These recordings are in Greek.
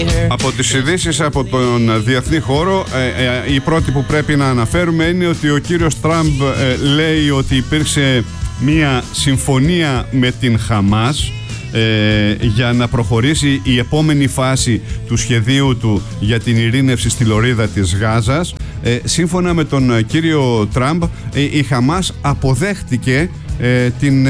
Από τις ειδήσεις από τον διεθνή χώρο, η πρώτη που πρέπει να αναφέρουμε είναι ότι ο κύριος Τραμπ λέει ότι υπήρξε μια συμφωνία με την Χαμάς για να προχωρήσει η επόμενη φάση του σχεδίου του για την ειρήνευση στη λωρίδα της Γάζας. Σύμφωνα με τον κύριο Τραμπ, η Χαμάς αποδέχτηκε την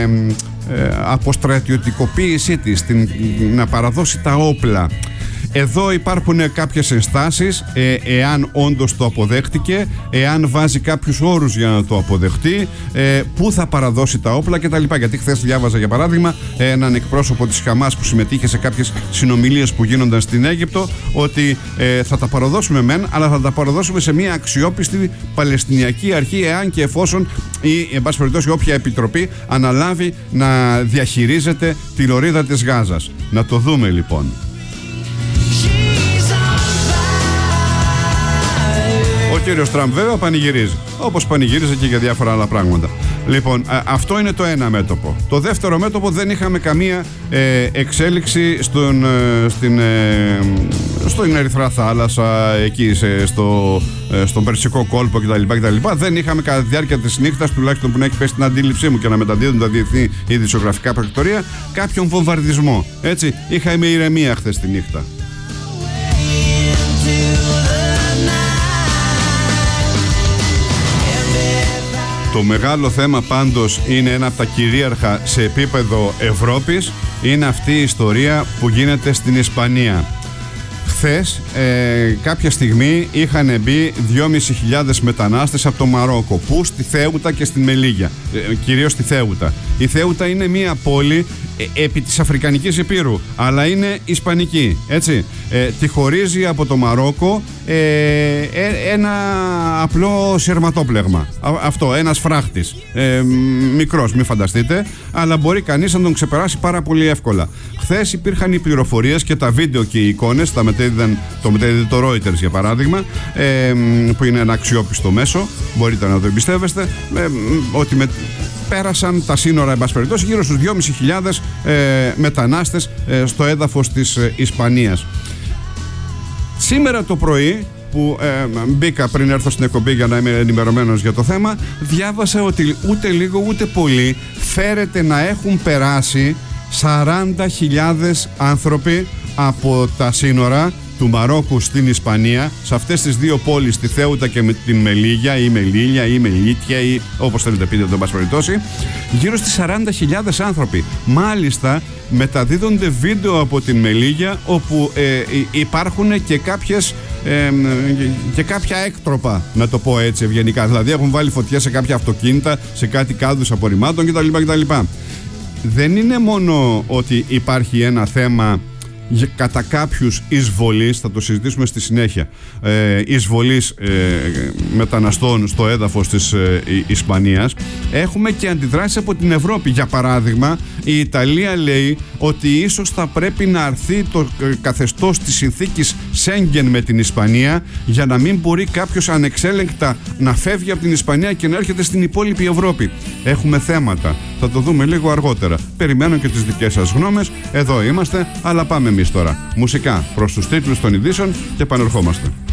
αποστρατιωτικοποίησή της, να παραδώσει τα όπλα. Εδώ υπάρχουν κάποιες ενστάσεις, εάν όντως το αποδέχτηκε, εάν βάζει κάποιους όρους για να το αποδεχτεί, πού θα παραδώσει τα όπλα κτλ. Γιατί χθες διάβαζα, για παράδειγμα, έναν εκπρόσωπο της Χαμάς που συμμετείχε σε κάποιες συνομιλίες που γίνονταν στην Αίγυπτο, ότι θα τα παραδώσουμε μεν, αλλά θα τα παραδώσουμε σε μια αξιόπιστη Παλαιστινιακή αρχή, εάν και εφόσον ή, εν πάση περιπτώσει, όποια επιτροπή αναλάβει να διαχειρίζεται τη λωρίδα της Γάζας. Να το δούμε λοιπόν. Ο κύριος Τραμπ βέβαια πανηγυρίζει, όπως πανηγύριζε και για διάφορα άλλα πράγματα. Λοιπόν, αυτό είναι το ένα μέτωπο. Το δεύτερο μέτωπο, δεν είχαμε καμία εξέλιξη στην Ερυθρά Θάλασσα, εκεί στον Περσικό κόλπο κτλ. Δεν είχαμε κατά τη διάρκεια της νύχτας, τουλάχιστον που να έχει πέσει την αντίληψή μου και να μεταδίδουν τα διεθνή ειδησιογραφικά πρακτορία, κάποιον βομβαρδισμό. Έτσι, είχαμε ηρεμία χθες τη νύχτα. Το μεγάλο θέμα πάντως είναι ένα από τα κυρίαρχα σε επίπεδο Ευρώπης, είναι αυτή η ιστορία που γίνεται στην Ισπανία. Χθες κάποια στιγμή είχαν μπει 2.500 μετανάστες από το Μαρόκο, που στη Θέουτα και στην Μελίγια, κυρίως στη Θέουτα. Η Θέουτα είναι μια πόλη επί της Αφρικανικής Υπήρου, αλλά είναι ισπανική, έτσι. Τη χωρίζει από το Μαρόκο ένα απλό σειρματόπλεγμα. Αυτό, ένας φράχτης, μικρός, μην φανταστείτε, αλλά μπορεί κανείς να τον ξεπεράσει πάρα πολύ εύκολα. Χθες υπήρχαν οι πληροφορίες και τα βίντεο και οι εικόνες, το μετέδιδε το Reuters για παράδειγμα, που είναι ένα αξιόπιστο μέσο, μπορείτε να το εμπιστεύεστε, ότι πέρασαν τα σύνορα, εν πάση περιπτώσει, γύρω στους 2.500 μετανάστες στο έδαφος της Ισπανίας. Σήμερα το πρωί, που μπήκα πριν έρθω στην εκπομπή για να είμαι ενημερωμένος για το θέμα, διάβασα ότι ούτε λίγο ούτε πολύ φέρεται να έχουν περάσει 40.000 άνθρωποι από τα σύνορα του Μαρόκου στην Ισπανία, σε αυτές τις δύο πόλεις, τη Θέουτα και με την Μελίγια ή Μελίλια ή Μελίτια ή όπως θέλετε πείτε, το πάση περιπτώσει, γύρω στις 40.000 άνθρωποι. Μάλιστα μεταδίδονται βίντεο από την Μελίγια, όπου υπάρχουν και κάποια έκτροπα, να το πω έτσι ευγενικά. Δηλαδή έχουν βάλει φωτιές σε κάποια αυτοκίνητα, σε κάτι κάδους απορριμμάτων κτλ. Δεν είναι μόνο ότι υπάρχει ένα θέμα κατά κάποιους εισβολής, θα το συζητήσουμε στη συνέχεια, εισβολής μεταναστών στο έδαφος της Ισπανίας. Έχουμε και αντιδράσεις από την Ευρώπη. Για παράδειγμα, η Ιταλία λέει ότι ίσως θα πρέπει να αρθεί το καθεστώς της συνθήκης Σέγγεν με την Ισπανία, για να μην μπορεί κάποιος ανεξέλεγκτα να φεύγει από την Ισπανία και να έρχεται στην υπόλοιπη Ευρώπη. Έχουμε θέματα, θα το δούμε λίγο αργότερα. Περιμένω και τις δικές σας γνώμες. Εδώ είμαστε, αλλά πάμε εμείς τώρα μουσικά προς τους τίτλους των ειδήσεων και επανερχόμαστε.